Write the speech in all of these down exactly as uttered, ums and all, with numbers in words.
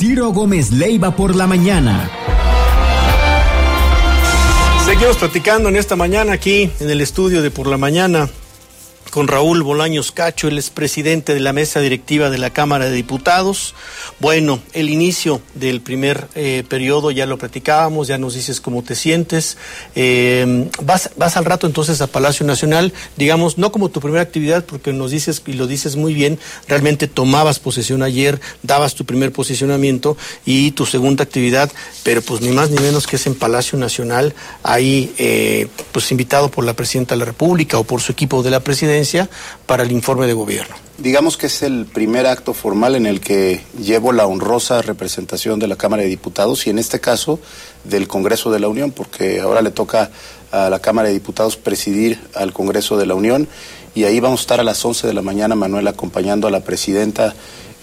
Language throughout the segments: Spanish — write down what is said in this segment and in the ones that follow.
Ciro Gómez Leiva por la mañana. Seguimos platicando en esta mañana aquí en el estudio de Por la Mañana con Raúl Bolaños Cacho, el expresidente de la mesa directiva de la Cámara de Diputados. Bueno, el inicio del primer eh, periodo ya lo platicábamos, ya nos dices cómo te sientes. Eh, vas, vas al rato entonces a Palacio Nacional, digamos, no como tu primera actividad, porque nos dices, y lo dices muy bien, realmente tomabas posesión ayer, dabas tu primer posicionamiento y tu segunda actividad, pero pues ni más ni menos que es en Palacio Nacional, ahí eh, pues invitado por la Presidenta de la República o por su equipo de la Presidencia para el informe de gobierno. Digamos que es el primer acto formal en el que llevo la honrosa representación de la Cámara de Diputados y en este caso del Congreso de la Unión, porque ahora le toca a la Cámara de Diputados presidir al Congreso de la Unión y ahí vamos a estar a las once de la mañana, Manuel, acompañando a la Presidenta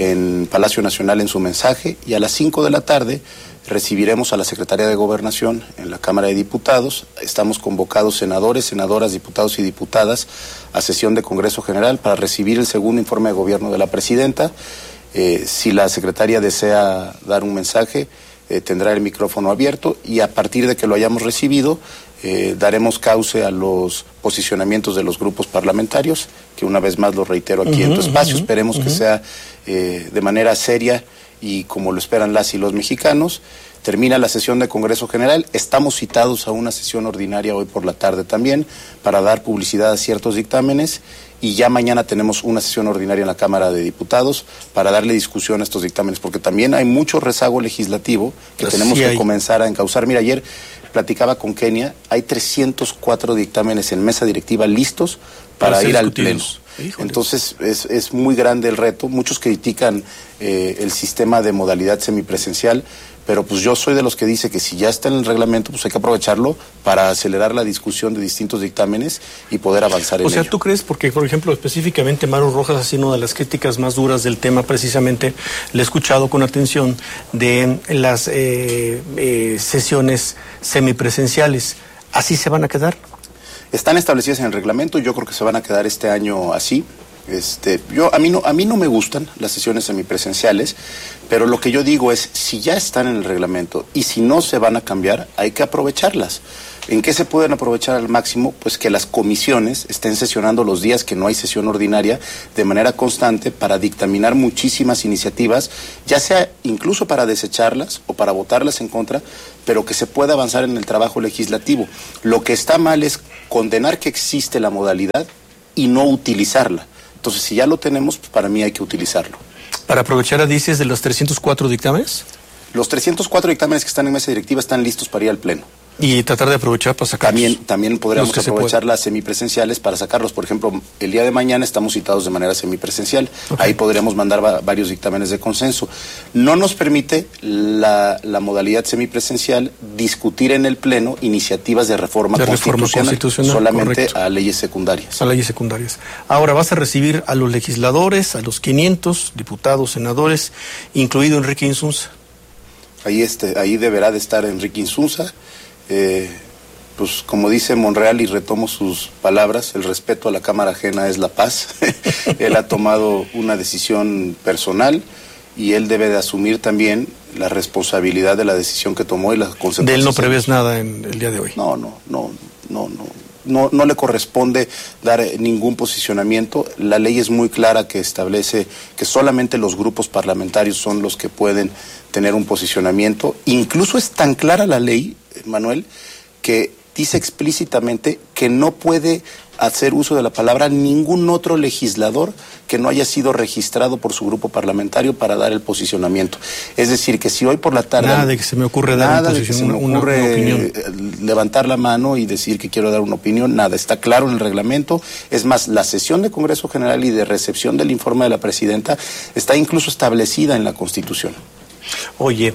en Palacio Nacional en su mensaje y a las cinco de la tarde recibiremos a la Secretaría de Gobernación en la Cámara de Diputados. Estamos convocados senadores, senadoras, diputados y diputadas a sesión de Congreso General para recibir el segundo informe de gobierno de la Presidenta. Eh, si la Secretaria desea dar un mensaje, eh, tendrá el micrófono abierto y a partir de que lo hayamos recibido, eh, daremos cauce a los posicionamientos de los grupos parlamentarios, que una vez más lo reitero aquí uh-huh, en tu espacio. Uh-huh, Esperemos uh-huh. que sea eh, de manera seria y como lo esperan las y los mexicanos. Termina la sesión de Congreso General, estamos citados a una sesión ordinaria hoy por la tarde también para dar publicidad a ciertos dictámenes y ya mañana tenemos una sesión ordinaria en la Cámara de Diputados para darle discusión a estos dictámenes, porque también hay mucho rezago legislativo que pues tenemos sí que hay. comenzar a encauzar. Mira, ayer platicaba con Kenia, hay trescientos cuatro dictámenes en mesa directiva listos para, para ir al Pleno. Híjole. Entonces es, es muy grande el reto. Muchos critican eh, el sistema de modalidad semipresencial, pero pues yo soy de los que dice que si ya está en el reglamento, pues hay que aprovecharlo para acelerar la discusión de distintos dictámenes y poder avanzar en ello. O sea, ¿tú crees? Porque, por ejemplo, específicamente Maru Rojas ha sido una de las críticas más duras del tema, precisamente, le he escuchado con atención, de las eh, eh, sesiones semipresenciales. ¿Así se van a quedar? Están establecidas en el reglamento, yo creo que se van a quedar este año así. Este, yo a mí no a mí no me gustan las sesiones semipresenciales, pero lo que yo digo es, si ya están en el reglamento y si no se van a cambiar, hay que aprovecharlas. ¿En qué se pueden aprovechar al máximo? Pues que las comisiones estén sesionando los días que no hay sesión ordinaria de manera constante para dictaminar muchísimas iniciativas, ya sea incluso para desecharlas o para votarlas en contra, pero que se pueda avanzar en el trabajo legislativo. Lo que está mal es condenar que existe la modalidad y no utilizarla. Entonces, si ya lo tenemos, pues para mí hay que utilizarlo. ¿Para aprovechar, dices, de los trescientos cuatro dictámenes? Los trescientos cuatro dictámenes que están en mesa directiva están listos para ir al Pleno. Y tratar de aprovechar para sacarlos. También, también podríamos aprovechar las semipresenciales para sacarlos. Por ejemplo, el día de mañana estamos citados de manera semipresencial. Okay. Ahí podríamos mandar va varios dictámenes de consenso. No nos permite la, la modalidad semipresencial discutir en el Pleno iniciativas de reforma, de constitucional, reforma constitucional, solamente correcto. A leyes secundarias. A leyes secundarias. Ahora vas a recibir a los legisladores, a los quinientos diputados, senadores, incluido Enrique Insunza. Ahí, este, ahí deberá de estar Enrique Insunza. Eh, pues como dice Monreal, y retomo sus palabras, el respeto a la cámara ajena es la paz. Él ha tomado una decisión personal y él debe de asumir también la responsabilidad de la decisión que tomó y las consecuencias. ¿De él no prevés nada en el día de hoy? No, no, no, no, no. No, no le corresponde dar ningún posicionamiento. La ley es muy clara que establece que solamente los grupos parlamentarios son los que pueden tener un posicionamiento. Incluso es tan clara la ley, Manuel, que dice explícitamente que no puede hacer uso de la palabra ningún otro legislador que no haya sido registrado por su grupo parlamentario para dar el posicionamiento. Es decir, que si hoy por la tarde... Nada de que se me ocurre dar una, posición, una, una, ocurre una opinión. Levantar la mano y decir que quiero dar una opinión, nada, está claro en el reglamento. Es más, la sesión de Congreso General y de recepción del informe de la Presidenta está incluso establecida en la Constitución. Oye, eh,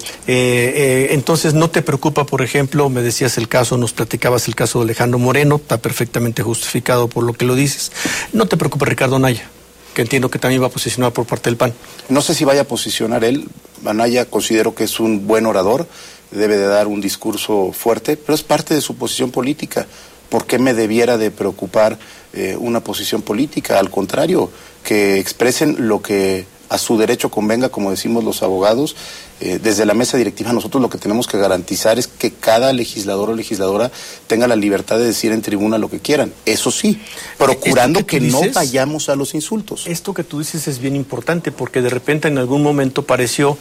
eh, entonces no te preocupa, por ejemplo, me decías el caso, nos platicabas el caso de Alejandro Moreno, está perfectamente justificado por lo que lo dices. No te preocupa Ricardo Anaya, que entiendo que también va a posicionar por parte del P A N. No sé si vaya a posicionar él. Anaya considero que es un buen orador, debe de dar un discurso fuerte, pero es parte de su posición política. ¿Por qué me debiera de preocupar eh, una posición política? Al contrario, que expresen lo que a su derecho convenga, como decimos los abogados. Eh, desde la mesa directiva nosotros lo que tenemos que garantizar es que cada legislador o legisladora tenga la libertad de decir en tribuna lo que quieran. Eso sí, procurando que, que dices, no vayamos a los insultos. Esto que tú dices es bien importante porque de repente en algún momento pareció,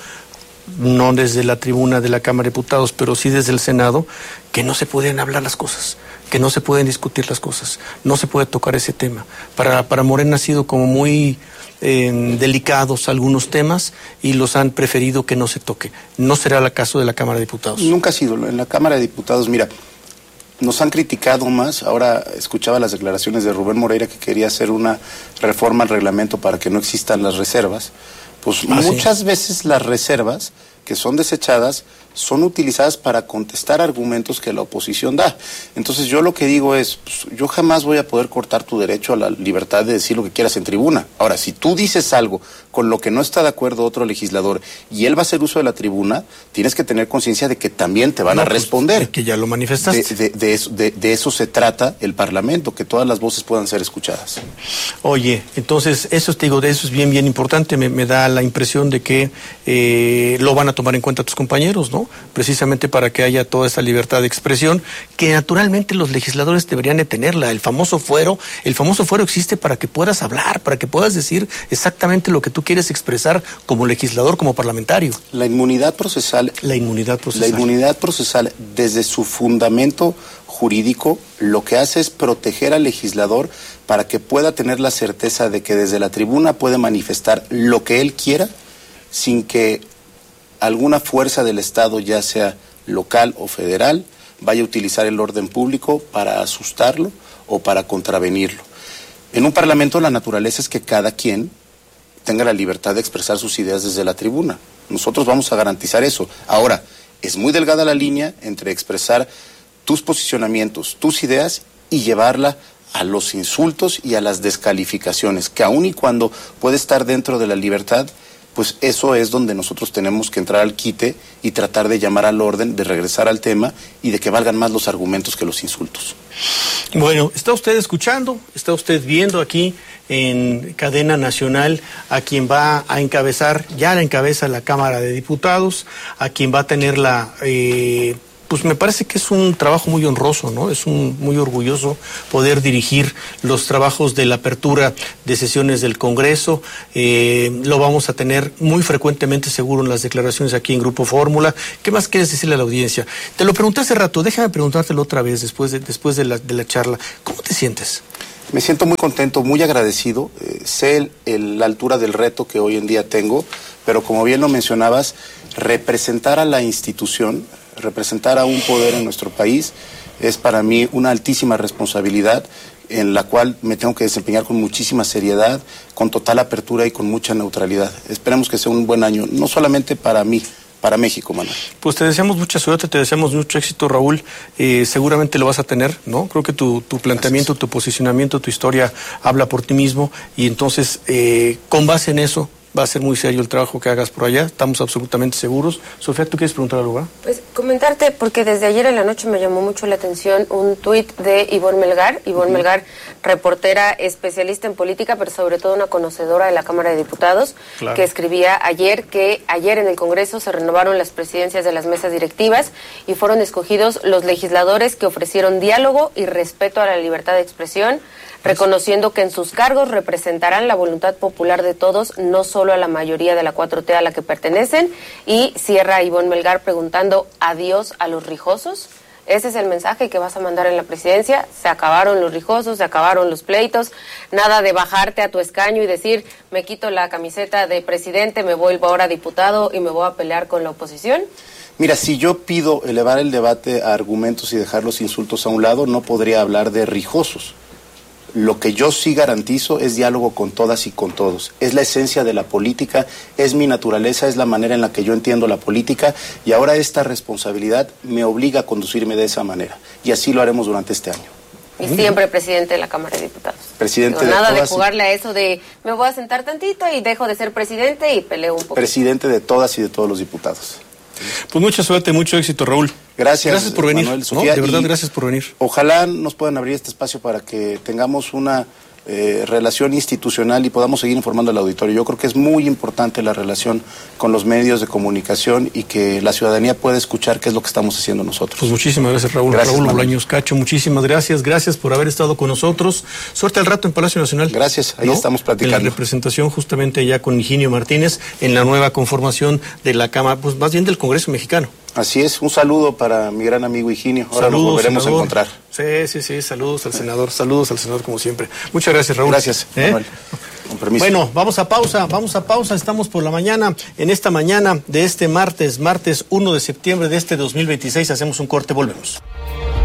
no desde la tribuna de la Cámara de Diputados, pero sí desde el Senado, que no se pueden hablar las cosas, que no se pueden discutir las cosas, no se puede tocar ese tema. Para, para Morena ha sido como muy eh, delicados algunos temas y los han preferido que no se toque. ¿No será el caso de la Cámara de Diputados? Nunca ha sido. En la Cámara de Diputados, mira, nos han criticado más. Ahora escuchaba las declaraciones de Rubén Moreira que quería hacer una reforma al reglamento para que no existan las reservas. Pues ah, muchas sí. veces las reservas que son desechadas son utilizadas para contestar argumentos que la oposición da. Entonces yo lo que digo es, pues, yo jamás voy a poder cortar tu derecho a la libertad de decir lo que quieras en tribuna. Ahora, si tú dices algo con lo que no está de acuerdo otro legislador y él va a hacer uso de la tribuna, tienes que tener conciencia de que también te van no, a responder. Pues, que ya lo manifestaste. De, de, de, eso, de, de eso se trata el Parlamento, que todas las voces puedan ser escuchadas. Oye, entonces, eso te digo, de eso es bien, bien importante. Me, me da la impresión de que eh, lo van a tomar en cuenta tus compañeros, ¿no? Precisamente para que haya toda esa libertad de expresión que naturalmente los legisladores deberían de tenerla. El famoso fuero, el famoso fuero existe para que puedas hablar, para que puedas decir exactamente lo que tú quieres expresar como legislador, como parlamentario. La inmunidad procesal. La inmunidad procesal. La inmunidad procesal, desde su fundamento jurídico, lo que hace es proteger al legislador para que pueda tener la certeza de que desde la tribuna puede manifestar lo que él quiera sin que alguna fuerza del Estado, ya sea local o federal, vaya a utilizar el orden público para asustarlo o para contravenirlo. En un parlamento la naturaleza es que cada quien tenga la libertad de expresar sus ideas desde la tribuna. Nosotros vamos a garantizar eso. Ahora, es muy delgada la línea entre expresar tus posicionamientos, tus ideas y llevarla a los insultos y a las descalificaciones, que aun y cuando puede estar dentro de la libertad, pues eso es donde nosotros tenemos que entrar al quite y tratar de llamar al orden, de regresar al tema y de que valgan más los argumentos que los insultos. Bueno, está usted escuchando, está usted viendo aquí en cadena nacional a quien va a encabezar, ya la encabeza la Cámara de Diputados, a quien va a tener la... Eh, pues me parece que es un trabajo muy honroso, ¿no? Es un muy orgulloso poder dirigir los trabajos de la apertura de sesiones del Congreso. Eh, lo vamos a tener muy frecuentemente, seguro, en las declaraciones aquí en Grupo Fórmula. ¿Qué más quieres decirle a la audiencia? Te lo pregunté hace rato, déjame preguntártelo otra vez después de, después de, la, de la charla. ¿Cómo te sientes? Me siento muy contento, muy agradecido. Eh, sé el, el, la altura del reto que hoy en día tengo, pero como bien lo mencionabas, representar a la institución, representar a un poder en nuestro país es para mí una altísima responsabilidad en la cual me tengo que desempeñar con muchísima seriedad, con total apertura y con mucha neutralidad. Esperemos que sea un buen año, no solamente para mí, para México, Manuel. Pues te deseamos mucha suerte, te deseamos mucho éxito, Raúl. Eh, seguramente lo vas a tener, ¿no? Creo que tu, tu planteamiento, Gracias. Tu posicionamiento, tu historia habla por ti mismo y entonces, eh, con base en eso, va a ser muy serio el trabajo que hagas por allá, estamos absolutamente seguros. Sofía, ¿tú quieres preguntar algo? Pues comentarte, porque desde ayer en la noche me llamó mucho la atención un tuit de Ivonne Melgar. Ivonne uh-huh. Melgar, reportera especialista en política, pero sobre todo una conocedora de la Cámara de Diputados, claro. que escribía ayer que ayer en el Congreso se renovaron las presidencias de las mesas directivas y fueron escogidos los legisladores que ofrecieron diálogo y respeto a la libertad de expresión, reconociendo que en sus cargos representarán la voluntad popular de todos, no solo a la mayoría de la cuatro T a la que pertenecen, y cierra Ivonne Melgar preguntando adiós a los rijosos. Ese es el mensaje que vas a mandar en la presidencia. Se acabaron los rijosos, se acabaron los pleitos, nada de bajarte a tu escaño y decir, me quito la camiseta de presidente, me vuelvo ahora diputado y me voy a pelear con la oposición. Mira, si yo pido elevar el debate a argumentos y dejar los insultos a un lado, no podría hablar de rijosos. Lo que yo sí garantizo es diálogo con todas y con todos. Es la esencia de la política, es mi naturaleza, es la manera en la que yo entiendo la política y ahora esta responsabilidad me obliga a conducirme de esa manera. Y así lo haremos durante este año. Y siempre presidente de la Cámara de Diputados. Presidente Digo, de nada todas de jugarle a eso de me voy a sentar tantito y dejo de ser presidente y peleo un poco. Presidente de todas y de todos los diputados. Pues mucha suerte, mucho éxito, Raúl. Gracias. Gracias por venir. Manuel, Sofía, ¿no? De verdad, gracias por venir. Ojalá nos puedan abrir este espacio para que tengamos una eh, relación institucional y podamos seguir informando al auditorio. Yo creo que es muy importante la relación con los medios de comunicación y que la ciudadanía pueda escuchar qué es lo que estamos haciendo nosotros. Pues muchísimas gracias, Raúl. Gracias, Raúl Manuel. Bolaños Cacho, muchísimas gracias. Gracias por haber estado con nosotros. Suerte al rato en Palacio Nacional. Gracias, ahí ¿no? estamos platicando. En la representación justamente ya con Higinio Martínez en la nueva conformación de la Cámara, pues más bien del Congreso Mexicano. Así es, un saludo para mi gran amigo Higinio. Ahora Saludos, nos volveremos senador. a encontrar. Sí, sí, sí, saludos al senador, saludos al senador como siempre. Muchas gracias, Raúl. Gracias, ¿Eh? Manuel. Con permiso. Bueno, vamos a pausa, vamos a pausa, estamos por la mañana, en esta mañana de este martes, martes uno de septiembre de este dos mil veintiséis, hacemos un corte, volvemos.